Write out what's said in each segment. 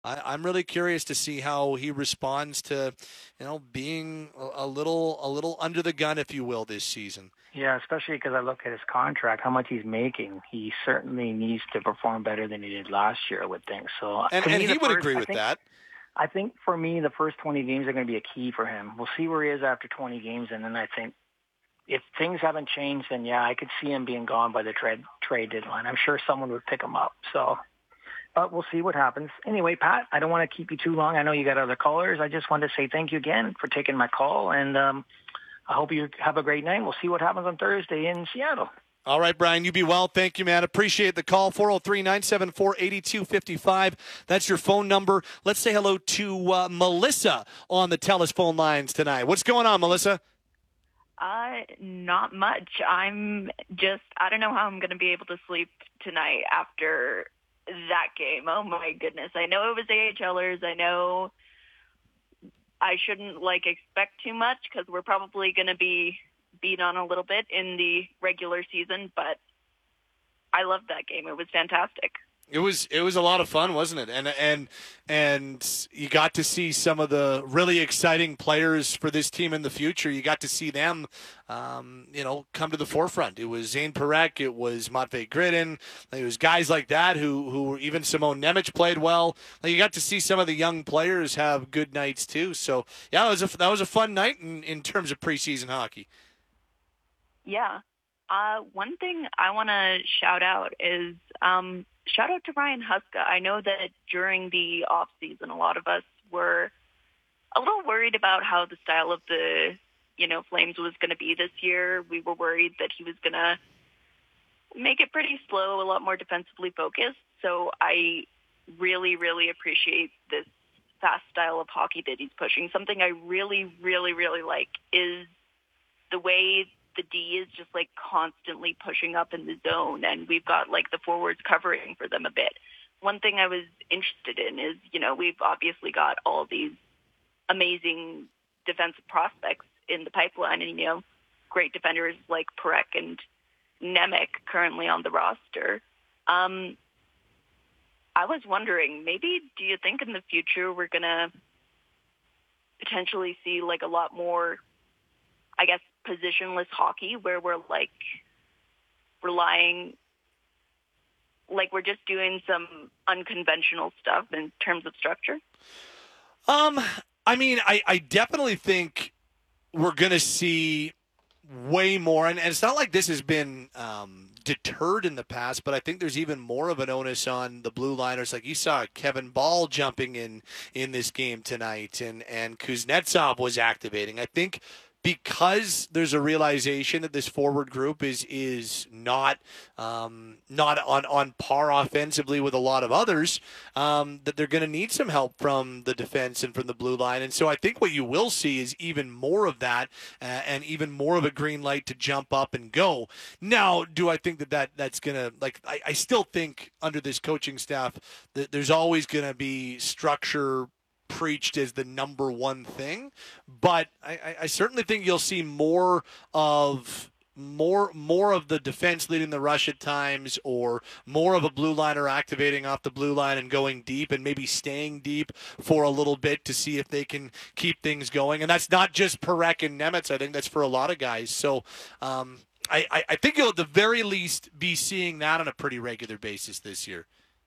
I'm really curious to see how he responds to, being a little under the gun, if you will, this season. Yeah, especially because I look at his contract, how much he's making. He certainly needs to perform better than he did last year, I would think. So And to and me, he would agree with that. I think for me, the first 20 games are going to be a key for him. We'll see where he is after 20 games, and then I think if things haven't changed, then yeah, I could see him being gone by the trade deadline. I'm sure someone would pick him up. So, but we'll see what happens. Anyway, Pat, I don't want to keep you too long. I know you got other callers. I just wanted to say thank you again for taking my call, and I hope you have a great night. We'll see what happens on Thursday in Seattle. All right, Brian, you be well. Thank you, man. Appreciate the call. 403-974-8255. That's your phone number. Let's say hello to Melissa on the TELUS phone lines tonight. What's going on, Melissa? Not much. I don't know how I'm going to be able to sleep tonight after that game. Oh my goodness. I know it was AHLers. I know I shouldn't expect too much because we're probably going to be beat on a little bit in the regular season, but I loved that game. It was fantastic. It was a lot of fun, wasn't it? And you got to see some of the really exciting players for this team in the future. You got to see them, come to the forefront. It was Zane Parekh, it was Matvei Gridin, it was guys like that who even Simone Nemec played well. You got to see some of the young players have good nights too. So yeah, that was a fun night in terms of preseason hockey. Yeah. One thing I want to shout out is shout out to Ryan Huska. I know that during the off season, a lot of us were a little worried about how the style of the Flames was going to be this year. We were worried that he was going to make it pretty slow, a lot more defensively focused. So I really, really appreciate this fast style of hockey that he's pushing. Something I really, really, really like is the way the D is just constantly pushing up in the zone, and we've got the forwards covering for them a bit. One thing I was interested in is, we've obviously got all these amazing defensive prospects in the pipeline, and great defenders like Parekh and Nemec currently on the roster. I was wondering, maybe do you think in the future we're gonna potentially see a lot more, I guess, positionless hockey where we're relying, we're just doing some unconventional stuff in terms of structure? I definitely think we're going to see way more, and it's not like this has been deterred in the past, but I think there's even more of an onus on the blue liners. Like you saw Kevin Ball jumping in this game tonight, and Kuznetsov was activating. I think because there's a realization that this forward group is not on par offensively with a lot of others, that they're going to need some help from the defense and from the blue line. And so I think what you will see is even more of that, and even more of a green light to jump up and go. Now, do I think that's going to, I still think under this coaching staff that there's always going to be structure preached as the number one thing, but I certainly think you'll see more of the defense leading the rush at times, or more of a blue liner activating off the blue line and going deep and maybe staying deep for a little bit to see if they can keep things going. And that's not just Parekh and Nemec. I think that's for a lot of guys. So I think you'll at the very least be seeing that on a pretty regular basis this year.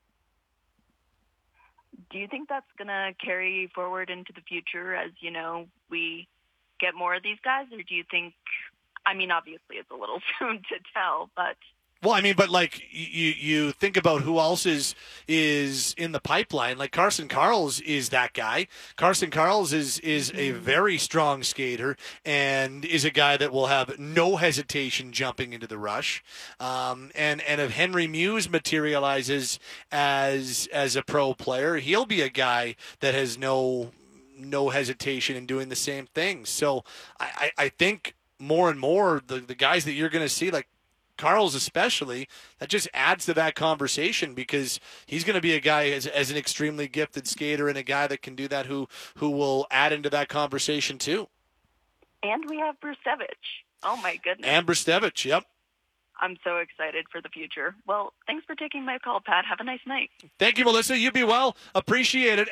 Do you think that's going to carry forward into the future as, we get more of these guys? Or do you think, obviously it's a little soon to tell, but... Well, but you think about who else is in the pipeline. Like Carson Karls is that guy. Carson Karls is a very strong skater and is a guy that will have no hesitation jumping into the rush. And if Henry Muse materializes as a pro player, he'll be a guy that has no hesitation in doing the same thing. So I think more and more the guys that you're going to see, like Karls especially, that just adds to that conversation, because he's going to be a guy as an extremely gifted skater and a guy that can do that who will add into that conversation too. And we have Brustevich. Oh my goodness. And Brustevich, yep. I'm so excited for the future. Well, thanks for taking my call, Pat. Have a nice night. Thank you, Melissa. You be well. Appreciate it.